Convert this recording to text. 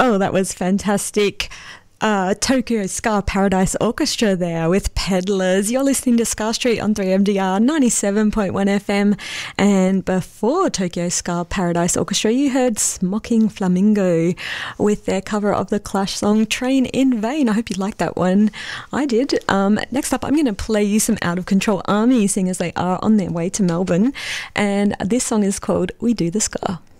Oh, that was fantastic. Tokyo Ska Paradise Orchestra there with Peddlers. You're listening to Ska Street on 3MDR 97.1 FM. And before Tokyo Ska Paradise Orchestra, you heard Smocking Flamingo with their cover of the Clash song Train in Vain. I hope you liked that one. I did. Next up, I'm going to play you some Out of Control Army, seeing as they are on their way to Melbourne. And this song is called We Do the Ska.